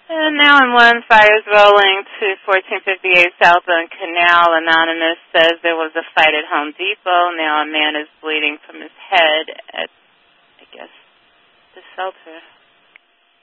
And 911 fires rolling to 1458 South Bend Canal. Anonymous says there was a fight at Home Depot. Now a man is bleeding from his head at, I guess, the shelter.